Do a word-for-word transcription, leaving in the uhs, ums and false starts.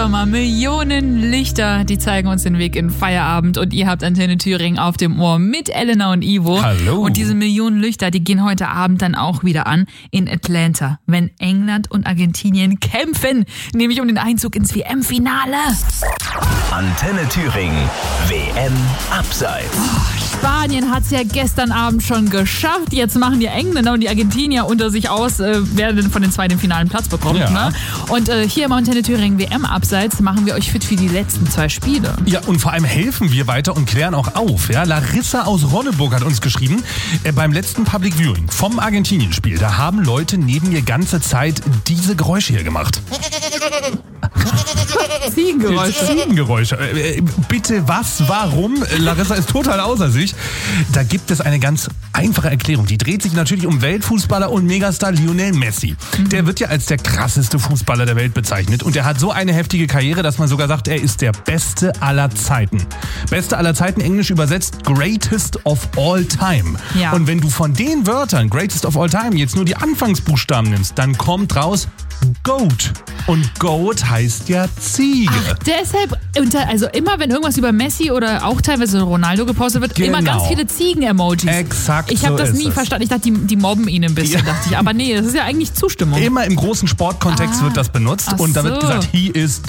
Hör mal, Millionen Lichter, die zeigen uns den Weg in Feierabend und ihr habt Antenne Thüringen auf dem Ohr mit Elena und Ivo. Hallo. Und diese Millionen Lichter, die gehen heute Abend dann auch wieder an in Atlanta, wenn England und Argentinien kämpfen, nämlich um den Einzug ins W M-Finale. Antenne Thüringen, W M Abseits. Spanien hat es ja gestern Abend schon geschafft. Jetzt machen die Engländer und die Argentinier unter sich aus, äh, wer denn von den zwei den finalen Platz bekommt. Ja. Ne? Und äh, hier im Antenne Thüringen W M Abseits machen wir euch fit für die letzten zwei Spiele. Ja, und vor allem helfen wir weiter und klären auch auf. Ja, Larissa aus Ronneburg hat uns geschrieben, äh, beim letzten Public Viewing vom Argentinien-Spiel, da haben Leute neben mir ganze Zeit diese Geräusche hier gemacht. Ziegengeräusche. Ziegengeräusche. Äh, äh, bitte was, warum? Äh, Larissa ist total außer sich. Da gibt es eine ganz einfache Erklärung. Die dreht sich natürlich um Weltfußballer und Megastar Lionel Messi. Mhm. Der wird ja als der krasseste Fußballer der Welt bezeichnet. Und er hat so eine heftige Karriere, dass man sogar sagt, er ist der Beste aller Zeiten. Beste aller Zeiten, englisch übersetzt, Greatest of All Time. Ja. Und wenn du von den Wörtern, Greatest of All Time, jetzt nur die Anfangsbuchstaben nimmst, dann kommt raus Goat. Und Goat heißt ja Ziege. Ach, deshalb, unter, also immer wenn irgendwas über Messi oder auch teilweise Ronaldo gepostet wird, Genau. immer ganz viele Ziegen-Emojis. Exakt Ich habe so das ist nie es. verstanden. Ich dachte, die, die mobben ihn ein bisschen, Ja. dachte ich. Aber nee, das ist ja eigentlich Zustimmung. Immer im großen Sportkontext Ah, wird das benutzt ach und da wird so. gesagt, he is